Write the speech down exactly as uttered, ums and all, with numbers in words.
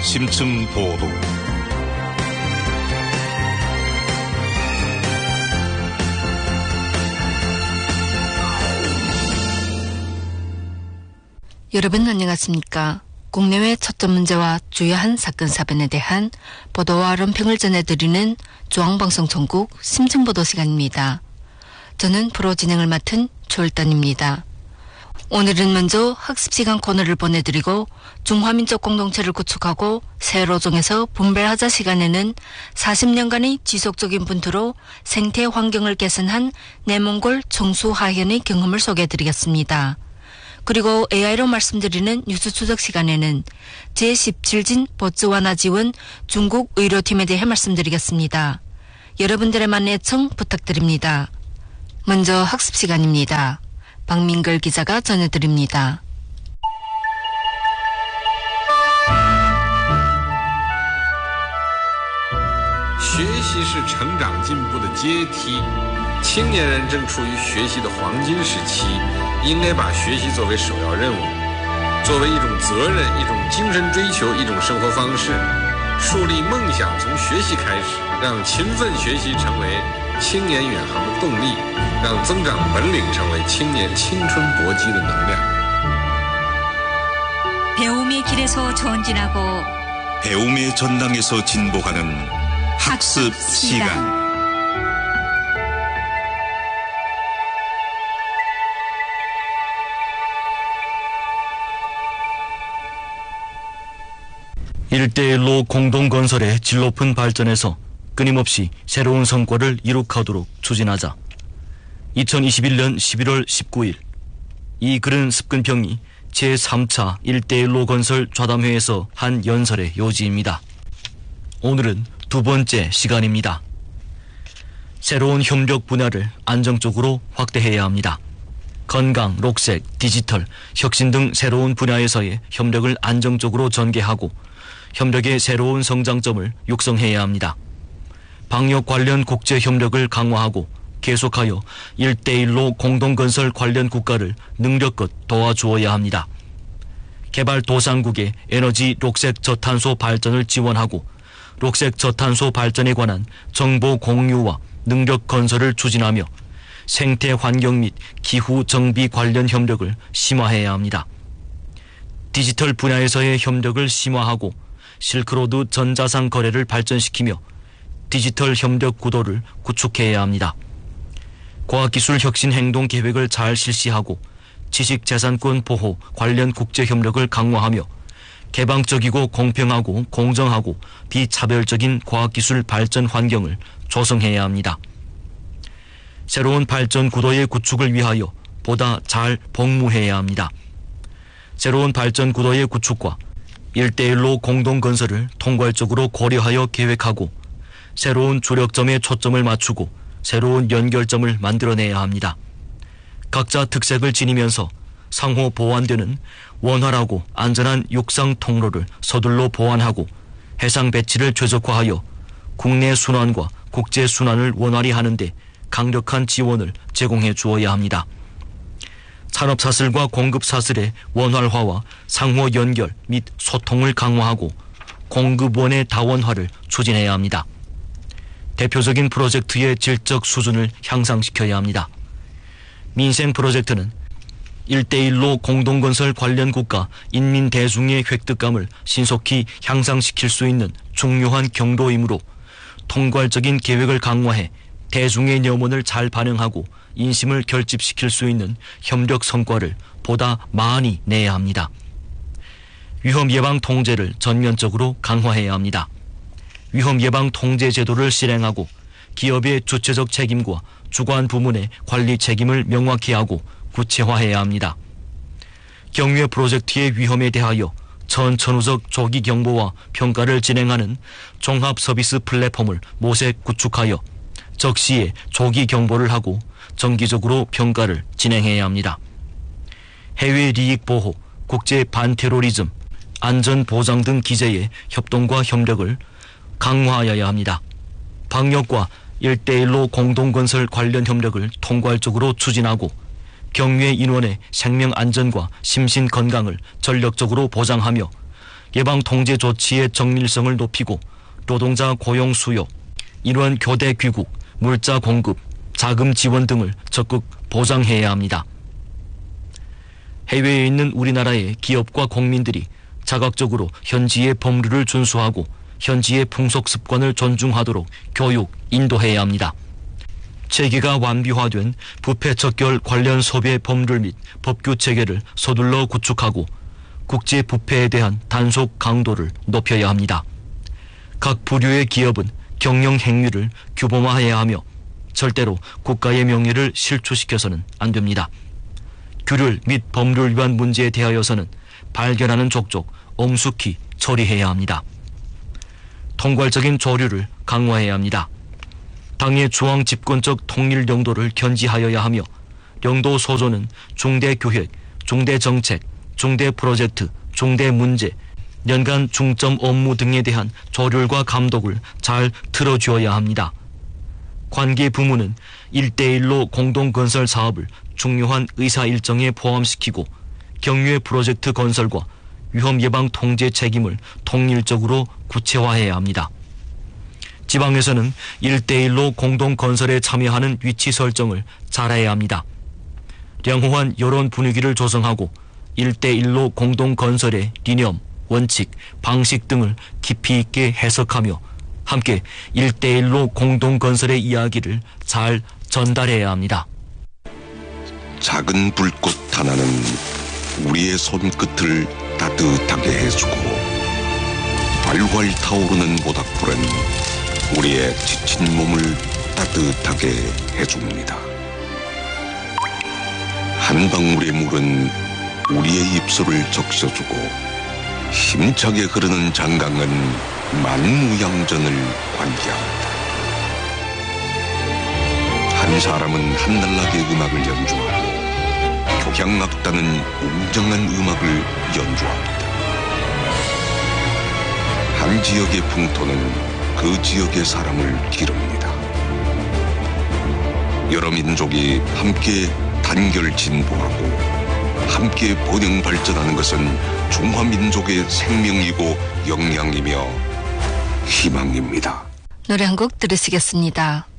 심층 보도. 여러분 안녕하십니까? 국내외 초점 문제와 주요한 사건 사변에 대한 보도와論評을 전해드리는 중앙방송 전국 심층보도 시간입니다. 저는 프로 진행을 맡은 조일단입니다. 오늘은 먼저 학습시간 코너를 보내드리고 중화민족 공동체를 구축하고 새로종에서 분별하자 시간에는 사십 년간의 지속적인 분투로 생태 환경을 개선한 내몽골 청수하현의 경험을 소개해드리겠습니다. 그리고 에이아이로 말씀드리는 뉴스 추적 시간에는 제십칠 진 보츠와나 지원 중국 의료팀에 대해 말씀드리겠습니다. 여러분들의 많은 애청 부탁드립니다. 먼저 학습 시간입니다. 박민걸 기자가 전해드립니다. 学习是成长进步的阶梯，青年人正处于学习的黄金时期，应该把学习作为首要任务，作为一种责任，一种精神追求，一种生活方式。树立梦想从学习开始，让勤奋学习成为青年远航的动力，让增长本领成为青年青春搏击的能量。 배움의 길에서 전진하고 배움의 전당에서 진보하는 학습 시간. 일대일로 공동건설의 질 높은 발전에서 끊임없이 새로운 성과를 이룩하도록 추진하자. 이천이십일 년 십일월 십구일 이 글은 습근평이 제삼 차 일대일로 건설 좌담회에서 한 연설의 요지입니다. 오늘은 두 번째 시간입니다. 새로운 협력 분야를 안정적으로 확대해야 합니다. 건강, 녹색, 디지털, 혁신 등 새로운 분야에서의 협력을 안정적으로 전개하고 협력의 새로운 성장점을 육성해야 합니다. 방역 관련 국제 협력을 강화하고 계속하여 일대일로 공동건설 관련 국가를 능력껏 도와주어야 합니다. 개발도상국의 에너지 녹색 저탄소 발전을 지원하고 녹색 저탄소 발전에 관한 정보 공유와 능력 건설을 추진하며 생태 환경 및 기후 정비 관련 협력을 심화해야 합니다. 디지털 분야에서의 협력을 심화하고 실크로드 전자상 거래를 발전시키며 디지털 협력 구도를 구축해야 합니다. 과학기술 혁신 행동 계획을 잘 실시하고 지식재산권 보호 관련 국제협력을 강화하며 개방적이고 공평하고 공정하고 비차별적인 과학기술 발전 환경을 조성해야 합니다. 새로운 발전 구도의 구축을 위하여 보다 잘 복무해야 합니다. 새로운 발전 구도의 구축과 일대일로 공동건설을 통괄적으로 고려하여 계획하고 새로운 주력점에 초점을 맞추고 새로운 연결점을 만들어내야 합니다. 각자 특색을 지니면서 상호 보완되는 원활하고 안전한 육상 통로를 서둘러 보완하고 해상 배치를 최적화하여 국내 순환과 국제 순환을 원활히 하는데 강력한 지원을 제공해 주어야 합니다. 산업 사슬과 공급 사슬의 원활화와 상호 연결 및 소통을 강화하고 공급원의 다원화를 추진해야 합니다. 대표적인 프로젝트의 질적 수준을 향상시켜야 합니다. 민생 프로젝트는 일대일로 공동건설 관련 국가 인민 대중의 획득감을 신속히 향상시킬 수 있는 중요한 경로이므로 통괄적인 계획을 강화해 대중의 염원을 잘 반영하고 인심을 결집시킬 수 있는 협력 성과를 보다 많이 내야 합니다. 위험 예방 통제를 전면적으로 강화해야 합니다. 위험 예방 통제 제도를 실행하고 기업의 주체적 책임과 주관 부문의 관리 책임을 명확히 하고 구체화해야 합니다. 경유해 프로젝트의 위험에 대하여 천천후적 조기 경보와 평가를 진행하는 종합 서비스 플랫폼을 모색 구축하여 적시에 조기 경보를 하고 정기적으로 평가를 진행해야 합니다. 해외 이익 보호, 국제 반테러리즘, 안전 보장 등 기제의 협동과 협력을 강화하여야 합니다. 방역과 일대일로 공동건설 관련 협력을 통괄적으로 추진하고 경유해 인원의 생명 안전과 심신 건강을 전력적으로 보장하며 예방 통제 조치의 정밀성을 높이고 노동자 고용 수요, 인원 교대 귀국, 물자 공급, 자금 지원 등을 적극 보장해야 합니다. 해외에 있는 우리나라의 기업과 국민들이 자각적으로 현지의 법률을 준수하고 현지의 풍속 습관을 존중하도록 교육, 인도해야 합니다. 체계가 완비화된 부패 척결 관련 소비의 법률 및 법규 체계를 서둘러 구축하고 국제 부패에 대한 단속 강도를 높여야 합니다. 각 부류의 기업은 경영 행위를 규범화해야 하며 절대로 국가의 명예를 실추시켜서는 안 됩니다. 규율 및 법률 위반 문제에 대하여서는 발견하는 족족 엄숙히 처리해야 합니다. 통괄적인 조류를 강화해야 합니다. 당의 중앙 집권적 통일 영도를 견지하여야 하며 영도 소조는 중대 교획, 중대 정책, 중대 프로젝트, 중대 문제, 연간 중점 업무 등에 대한 조율과 감독을 잘 틀어주어야 합니다. 관계 부문은 일대일로 공동건설 사업을 중요한 의사 일정에 포함시키고 경유의 프로젝트 건설과 위험 예방 통제 책임을 통일적으로 구체화해야 합니다. 지방에서는 일대일로 공동건설에 참여하는 위치 설정을 잘해야 합니다.良好한 여론 분위기를 조성하고 일대일로 공동건설의理念, 원칙, 방식 등을 깊이 있게 해석하며 함께 일대일로 공동건설의 이야기를 잘 전달해야 합니다. 작은 불꽃 하나는 우리의 손끝을 따뜻하게 해주고 활활 타오르는 모닥불은 우리의 지친 몸을 따뜻하게 해줍니다. 한 방울의 물은 우리의 입술을 적셔주고 힘차게 흐르는 장강은 만무양전을 관계합니다. 한 사람은 한날나게 음악을 연주하고 교향악단은 웅장한 음악을 연주합니다. 한 지역의 풍토는 그 지역의 사람을 기릅니다. 여러 민족이 함께 단결 진보하고 함께 번영 발전하는 것은 중화민족의 생명이고 역량이며 희망입니다. 노래 한 곡 들으시겠습니다.